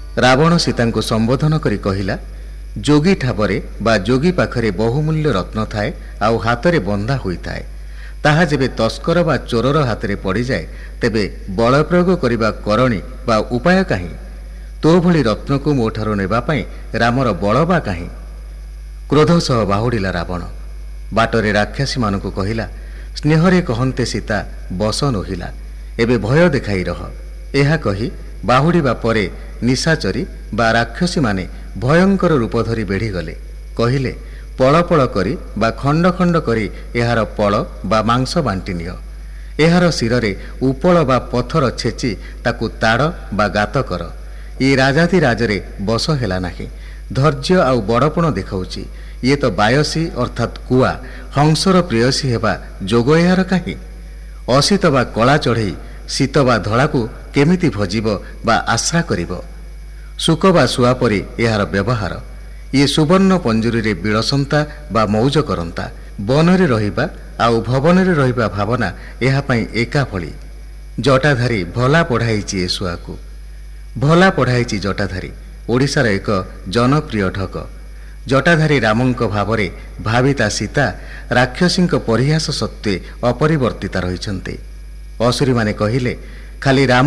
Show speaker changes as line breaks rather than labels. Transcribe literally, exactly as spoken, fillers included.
ରାବଣ ସୀତାଙ୍କୁ ସମ୍ବୋଧନ କରି କହିଲା, ଯୋଗୀ ଠାବରେ ବା ଯୋଗୀ ପାଖରେ ବହୁମୂଲ୍ୟ ରତ୍ନ ଥାଏ ଆଉ ହାତରେ ବନ୍ଧା ହୋଇଥାଏ। ତାହା ଯେବେ ତସ୍କର ବା ଚୋରର ହାତରେ ପଡ଼ିଯାଏ ତେବେ ବଳ ପ୍ରୟୋଗ କରିବା କରଣୀ ବା ଉପାୟ କାହିଁ? ତୋ ଭଳି ରତ୍ନକୁ ମୋଠାରୁ ନେବା ପାଇଁ ରାମର ବଳ ବା କାହିଁ? କ୍ରୋଧ ସହ ବାହୁଡ଼ିଲା ରାବଣ। ବାଟରେ ରାକ୍ଷସୀମାନଙ୍କୁ କହିଲା, ସ୍ନେହରେ କହନ୍ତେ ସୀତା ବସ ନୋହିଲା, ଏବେ ଭୟ ଦେଖାଇ ରହ। ଏହା କହି ବାହୁଡ଼ିବା ପରେ ନିଶାଚରୀ ବା ରାକ୍ଷସୀମାନେ ଭୟଙ୍କର ରୂପ ଧରି ବେଢ଼ିଗଲେ। କହିଲେ, ପଳ ପଳ କରି ବା ଖଣ୍ଡ ଖଣ୍ଡ କରି ଏହାର ପଳ ବା ମାଂସ ବାଣ୍ଟି ନିଅ। ଏହାର ଶିରରେ ଉପଳ ବା ପଥର ଛେଚି ତାକୁ ତାଡ଼ ବା ଗାତ କର। ଏ ରାଜାଧି ରାଜରେ ବସ ହେଲା ନାହିଁ। ଧୈର୍ଯ୍ୟ ଆଉ ବଡ଼ପଣ ଦେଖାଉଛି। ଇଏ ତ ବାୟସୀ ଅର୍ଥାତ୍ କୁଆ, ହଂସର ପ୍ରେୟସୀ ହେବା ଯୋଗ ଏହାର କାହିଁ? ଅସିତ ବା କଳା ଚଢ଼େଇ ଶୀତ ବା ଧଳାକୁ କେମିତି ଭଜିବ ବା ଆଶ୍ରା କରିବ? ଶୁକ ବା ଶୁଆ ପରି ଏହାର ବ୍ୟବହାର। ଇଏ ସୁବର୍ଣ୍ଣ ପଞ୍ଜୁରୀରେ ବିଳସନ୍ତା ବା ମୌଜ କରନ୍ତା। ବନରେ ରହିବା ଆଉ ଭବନରେ ରହିବା ଭାବନା ଏହା ପାଇଁ ଏକା ଭଳି। ଜଟାଧାରୀ ଭଲା ପଢ଼ାଇଛି ଏ ଶୁଆକୁ। ଭଲା ପଢ଼ାଇଛି ଜଟାଧାରୀ ଓଡ଼ିଶାର ଏକ ଜନପ୍ରିୟ ଢଗ। ଜଟାଧାରୀ ରାମଙ୍କ ଭାବରେ ଭାବିତା ସୀତା ରାକ୍ଷସୀଙ୍କ ପରିହାସ ସତ୍ତ୍ୱେ ଅପରିବର୍ତ୍ତିତା ରହିଛନ୍ତି। ଅସୁରୀମାନେ କହିଲେ, ଖାଲି ରାମ